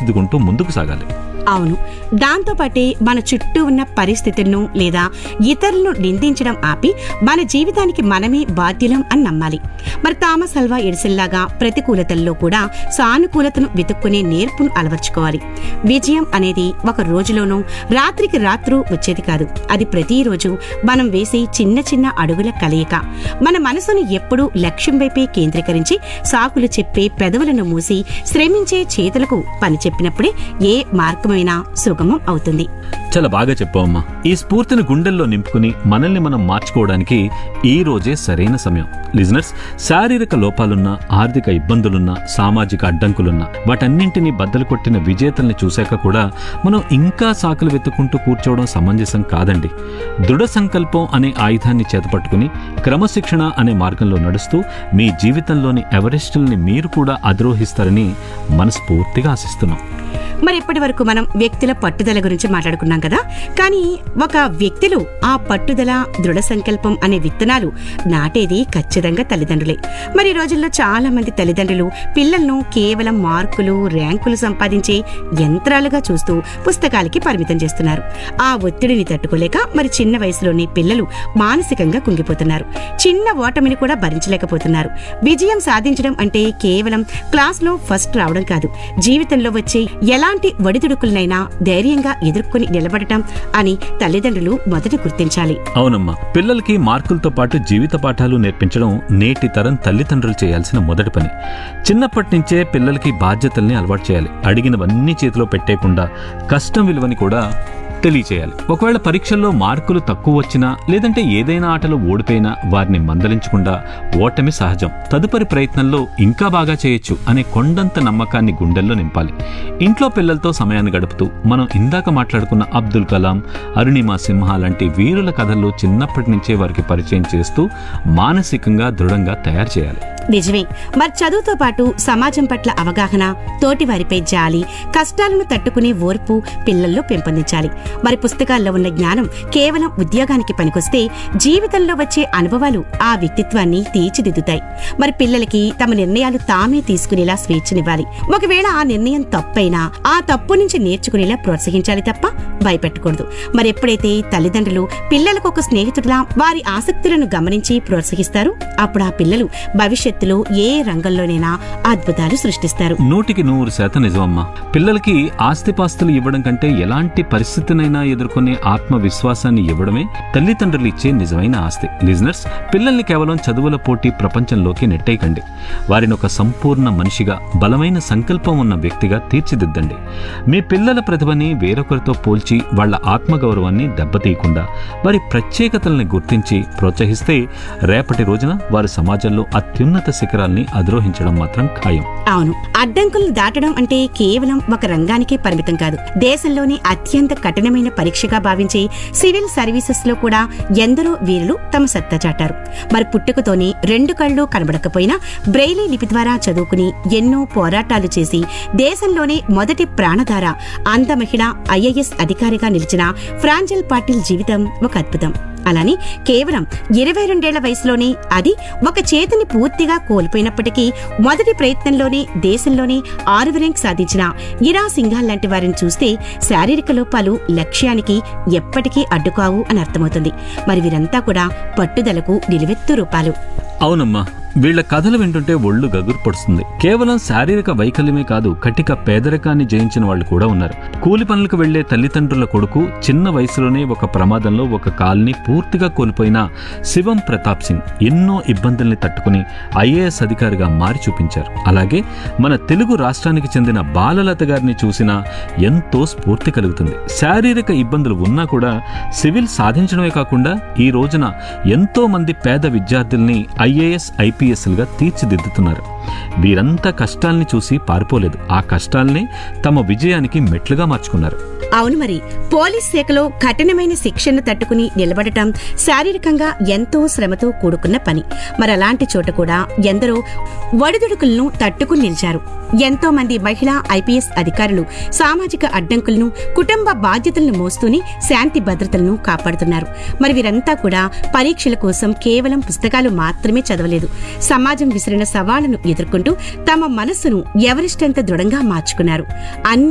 సరిదిద్దుకుంటూ ముందుకు సాగాలి. అవును, దాంతోపాటే మన చుట్టూ ఉన్న పరిస్థితులను లేదా ఇతరులను నిందించడం ఆపి మన జీవితానికి మనమే బాధ్యులం అని నమ్మాలి. మరి థామస్ అల్వా ఎడిసన్లాగా ప్రతికూలతల్లో కూడా సానుకూలతను వెతుక్కునే నేర్పును అలవర్చుకోవాలి. విజయం అనేది ఒక రోజులోనూ రాత్రికి రాత్రు వచ్చేది కాదు. అది ప్రతిరోజు మనం వేసే చిన్న చిన్న అడుగుల కలయిక. మన మనసును ఎప్పుడూ లక్ష్యం వైపే కేంద్రీకరించి సాకులు చెప్పే పెదవులను మూసి శ్రమించే చేతులకు పని చెప్పినప్పుడే ఏ మార్గమైనా సుగమం అవుతుంది. చాలా బాగా చెప్పావమ్మా. ఈ స్ఫూర్తిని గుండెల్లో నింపుకుని మనల్ని మనం మార్చుకోవడానికి ఈ రోజే సరైన సమయం. లిజనర్స్, శారీరక లోపాలున్నా, ఆర్థిక ఇబ్బందులున్నా, సామాజిక అడ్డంకులున్నా వాటన్నింటినీ బద్దలు కొట్టిన విజేతల్ని చూశాక కూడా మనం ఇంకా సాకులు వెతుక్కుంటూ కూర్చోవడం సమంజసం కాదండి. దృఢ సంకల్పం అనే ఆయుధాన్ని చేతపట్టుకుని క్రమశిక్షణ అనే మార్గంలో నడుస్తూ మీ జీవితంలోని ఎవరెస్టుల్ని మీరు కూడా అధిరోహిస్తారని మనస్ఫూర్తిగా ఆశిస్తున్నాం. మరి ఇప్పటి వరకు మనం వ్యక్తుల పట్టుదల గురించి మాట్లాడుకున్నాం కదా, కానీ ఒక వ్యక్తిలో ఆ పట్టుదల, దృఢ సంకల్పం అనే విత్తనాలు నాటేది ఖచ్చితంగా తల్లిదండ్రులే. మరి ఈ రోజుల్లో చాలా మంది తల్లిదండ్రులు పిల్లలను కేవలం మార్కులు, ర్యాంకులు సంపాదించే యంత్రాలుగా చూస్తూ పుస్తకాలకి పరిమితం చేస్తున్నారు. ఆ ఒత్తిడిని తట్టుకోలేక మరి చిన్న వయసులోనే పిల్లలు మానసికంగా కుంగిపోతున్నారు. చిన్న ఓటమిని కూడా భరించలేకపోతున్నారు. విజయం సాధించడం అంటే కేవలం క్లాస్లో ఫస్ట్ రావడం కాదు, జీవితంలో వచ్చే ఎలాంటి ఒడిదుడుకులనైనా ధైర్యంగా ఎదుర్కొని నిలబడటం అని తల్లిదండ్రులు మొదట గుర్తించాలి. అవునమ్మా, పిల్లలకి మార్కులతో పాటు జీవిత పాఠాలు నేర్పించడం నేటి తరం తల్లిదండ్రులు చేయాల్సిన మొదటి పని. చిన్నప్పటి నుంచే పిల్లలకి బాధ్యతల్ని అలవాటు చేయాలి. అడిగినవన్నీ చేతిలో పెట్టేయకుండా కష్టం విలువని కూడా తెలియచేయాలి. ఒకవేళ పరీక్షల్లో మార్కులు తక్కువ వచ్చినా, లేదంటే ఏదైనా ఆటలో ఓడిపోయినా వారిని మందలించకుండా ఓటమి సహజం, తదుపరి ప్రయత్నంలో ఇంకా బాగా చేయొచ్చు అనే కొండంత నమ్మకాన్ని గుండెల్లో నింపాలి. ఇంట్లో పిల్లలతో సమయాన్ని గడుపుతూ మనం ఇందాక మాట్లాడుకున్న అబ్దుల్ కలాం, అరుణిమా సింహ లాంటి వీరుల కథల్లో చిన్నప్పటి నుంచే వారికి పరిచయం చేస్తూ మానసికంగా దృఢంగా తయారు చేయాలి. నిజమే. మరి చదువుతో పాటు సమాజం పట్ల అవగాహన, తోటి వారిపై జాలి, కష్టాలను తట్టుకునే ఓర్పు పిల్లల్లో పెంపొందించాలి. మరి పుస్తకాల్లో ఉన్న జ్ఞానం కేవలం ఉద్యోగానికి పనికొస్తే జీవితంలో వచ్చే అనుభవాలు ఆ వ్యక్తిత్వాన్ని తీర్చిదిద్దుతాయి. మరి పిల్లలకి తమ నిర్ణయాలు తామే తీసుకునేలా స్వేచ్ఛనివ్వాలి. ఒకవేళ ఆ నిర్ణయం తప్పైనా ఆ తప్పు నుంచి నేర్చుకునేలా ప్రోత్సహించాలి తప్ప భయపెట్టకూడదు. మరి ఎప్పుడైతే తల్లిదండ్రులు పిల్లలకు ఒక స్నేహితుడిలా వారి ఆసక్తులను గమనించి ప్రోత్సహిస్తారు, అప్పుడు ఆ పిల్లలు భవిష్యత్తులో ఏ రంగంలోనైనా అద్భుతాలు సృష్టిస్తారు. 100% నిజమమ్మా. పిల్లలకి ఆస్తిపాస్తులు ఇవ్వడం కంటే ఎలాంటి పరిస్థితినైనా ఎదుర్కొనే ఆత్మవిశ్వాసాన్ని ఇవ్వడమే తల్లిదండ్రులు ఇచ్చే నిజమైన ఆస్తి. లిజనర్స్, పిల్లల్ని కేవలం చదువుల పోటీ ప్రపంచంలోకి నెట్టేయకండి. వారిని ఒక సంపూర్ణ మనిషిగా, బలమైన సంకల్పం ఉన్న వ్యక్తిగా తీర్చిదిద్దండి. మీ పిల్లల ప్రతిభని వేరొకరితో పోల్చి వాళ్ల ఆత్మగౌరవాన్ని దెబ్బతీయకుండా వారి ప్రత్యేకతల్ని గుర్తించి ప్రోత్సహిస్తే రేపటి రోజున వారి సమాజంలో అత్యున్నత శిఖరాల్ని అధిరోహించడం మాత్రం ఖాయం. అవును, అడ్డంకులు దాటడం అంటే కేవలం ఒక రంగానికే పరిమితం కాదు. దేశంలోని అత్యంత కఠినమైన పరీక్షగా భావించే సివిల్ సర్వీసెస్ లో కూడా ఎందరో వీరులు తమ సత్తా చాటారు. మరి పుట్టుకతోనే 2 కళ్ళు కనబడకపోయినా బ్రెయిలీ లిపి ద్వారా చదువుకుని ఎన్నో పోరాటాలు చేసి దేశంలోనే మొదటి ప్రాణధార అంధ మహిళ IAS అధికారిగా నిలిచిన ఫ్రాంజల్ పాటిల్ జీవితం ఒక అద్భుతం. అలానే కేవలం 22 ఏళ్ల వయసులోనే, అది ఒక చేతిని పూర్తిగా కోల్పోయినప్పటికీ మొదటి ప్రయత్నంలోనే దేశంలోనే 6వ ర్యాంక్ సాధించిన ఇరా సింఘాల్ లాంటి వారిని చూస్తే శారీరక లోపాలు లక్ష్యానికి ఎప్పటికీ అడ్డుకావు అని అర్థమవుతుంది. మరి వీరంతా కూడా పట్టుదలకు నిలువెత్తు రూపాలు. అవునమ్మా, వీళ్ల కథలు వింటుంటే ఒళ్ళు గగురు పడుతుంది. కేవలం శారీరక వైకల్యమే కాదు, కటిక పేదరికాన్ని జయించిన వాళ్ళు కూడా ఉన్నారు. కూలి పనులకు వెళ్లే తల్లిదండ్రుల కొడుకు చిన్న వయసులోనే ఒక ప్రమాదంలో ఒక కాల్ని పూర్తిగా కోల్పోయిన శివం ప్రతాప్ సింగ్ ఎన్నో ఇబ్బందుల్ని తట్టుకుని IAS అధికారిగా మారి చూపించారు. అలాగే మన తెలుగు రాష్ట్రానికి చెందిన బాలలత గారిని చూసినా ఎంతో స్ఫూర్తి కలుగుతుంది. శారీరక ఇబ్బందులు ఉన్నా కూడా సివిల్ సాధించడమే కాకుండా ఈ రోజున ఎంతో మంది పేద విద్యార్థుల్ని IAS IPSలుగా తీర్చిదిద్దుతున్నారు. వీరంతా కష్టాల్ని చూసి పారిపోలేదు, ఆ కష్టాల్ని తమ విజయానికి మెట్లుగా మార్చుకున్నారు. అవును, మరి పోలీస్ శాఖలో కఠినమైన శిక్షను తట్టుకుని నిలబడటం శారీరకంగా ఎంతో శ్రమతో కూడుకున్న పని. మరి అలాంటి చోట కూడా ఎందరో ఒడిదుడుకులను తట్టుకుని నిలిచారు. ఎంతో మంది మహిళా IPS అధికారులు సామాజిక అడ్డంకులను, కుటుంబ బాధ్యతలను మోస్తూనే శాంతి భద్రతలను కాపాడుతున్నారు. మరి వీరంతా కూడా పరీక్షల కోసం కేవలం పుస్తకాలు మాత్రమే చదవలేదు. సమాజం విసిరిన సవాళ్లను ఎదుర్కొంటూ తమ మనస్సును ఎవరెస్ట్ అంత దృఢంగా మార్చుకున్నారు. అన్ని